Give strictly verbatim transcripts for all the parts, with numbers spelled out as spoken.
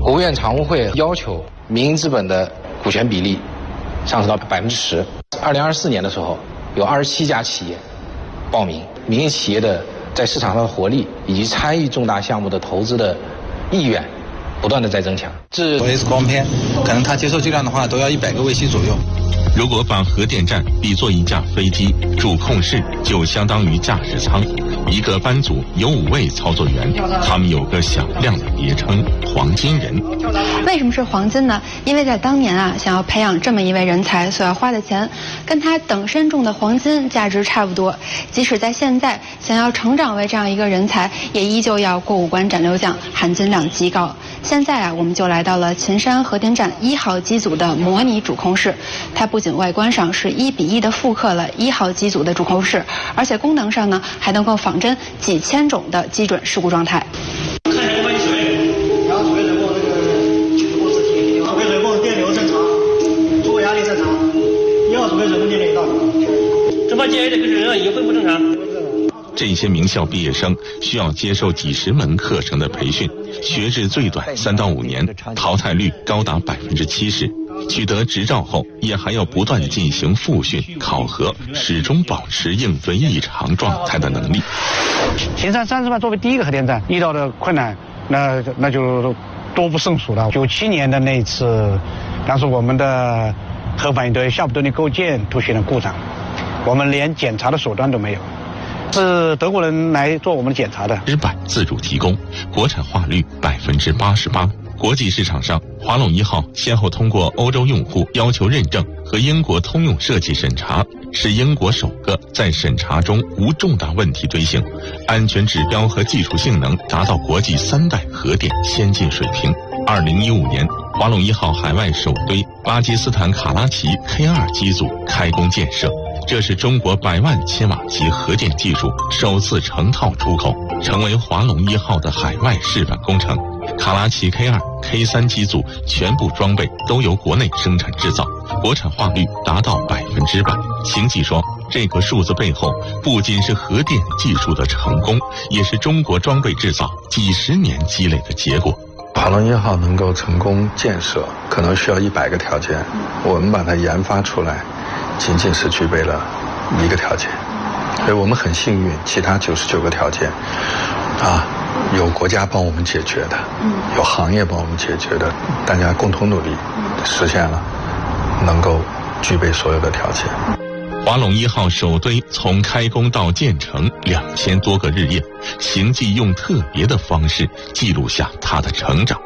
国务院常务会要求民营资本的股权比例上升到百分之十。二零二四年的时候，有二十七家企业报名，民营企业的在市场上的活力以及参与重大项目的投资的意愿，不断的在增强。这 X 光片，可能它接受剂量的话都要一百个卫星左右。 如果把核电站比作一架飞机，主控室就相当于驾驶舱。一个班组有五位操作员，他们有个响亮的别称“黄金人”。 为什么是黄金呢？因为在当年啊，想要培养这么一位人才所要花的钱，跟他等身重的黄金价值差不多。即使在现在，想要成长为这样一个人才，也依旧要过五关斩六将，含金量极高。现在啊，我们就来到了秦山核电站一号机组的模拟主控室，它不仅外观上是一比一的复刻了一号机组的主控室，而且功能上呢，还能够仿真几千种的基准事故状态。 看一下关于水，然后主要人工这个主控制体，主要人工电流正常，出压力正常，一号主要人工电流到。这把建议的跟人已经恢复正常。 这些名校毕业生需要接受几十门课程的培训，学制最短三到五年，淘汰率高达百分之七十。取得执照后，也还要不断进行复训考核，始终保持应对异常状态的能力。 秦山三十万作为第一个核电站遇到的困难，那那就多不胜数了。九七年的那一次，当时我们的核反应堆下部动力构件出现了故障，我们连检查的手段都没有，是德国人来做我们的检查的。 日版自主提供，国产化率百分之八十八。国际市场上，华龙一号先后通过欧洲用户要求认证和英国通用设计审查，是英国首个在审查中无重大问题推行，安全指标和技术性能达到国际三代核电先进水平。二零一五年，华龙一号海外首堆巴基斯坦卡拉奇 K 二 机组开工建设，这是中国百万千瓦级核电技术首次成套出口，成为华龙一号的海外示范工程。卡拉奇 K 二、K 三 机组全部装备都由国内生产制造，国产化率达到百分之百。邢记说，这个数字背后不仅是核电技术的成功，也是中国装备制造几十年积累的结果。 华龙一号能够成功建设，可能需要一百个条件，我们把它研发出来，仅仅是具备了一个条件，所以我们很幸运，其他九十九个条件，啊。有国家帮我们解决的，有行业帮我们解决的，大家共同努力实现了能够具备所有的条件。 华龙一号首堆从开工到建成两千多个日夜，邢记用特别的方式记录下它的成长。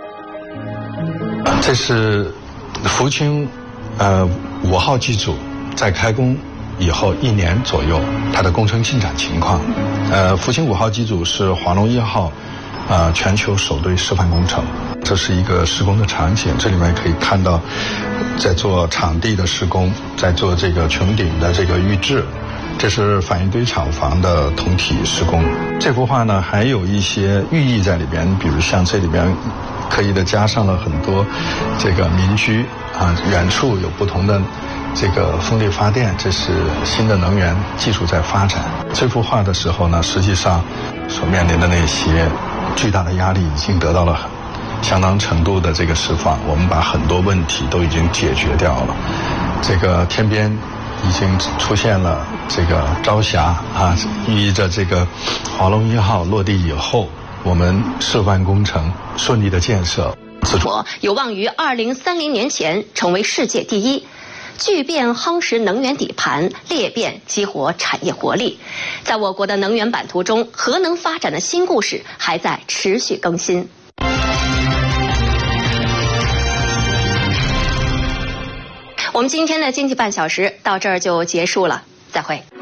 这是福清呃五号机组在开工以后一年左右，它的工程进展情况。呃，福清五号机组是华龙一号，呃，全球首堆示范工程。这是一个施工的场景，这里面可以看到，在做场地的施工，在做这个穹顶的这个预制。这是反应堆厂房的通体施工。这幅画呢，还有一些寓意在里边，比如像这里边刻意的加上了很多这个民居啊，远处有不同的这个风力发电，这是新的能源技术在发展。这幅画的时候呢，实际上所面临的那些巨大的压力已经得到了相当程度的这个释放，我们把很多问题都已经解决掉了。这个天边已经出现了这个朝霞啊，寓意着这个华龙一号落地以后，我们示范工程顺利的建设。 我有望于二零三零年前成为世界第一。巨变夯实能源底盘，裂变激活产业活力。在我国的能源版图中，核能发展的新故事还在持续更新。我们今天的经济半小时到这儿就结束了，再会。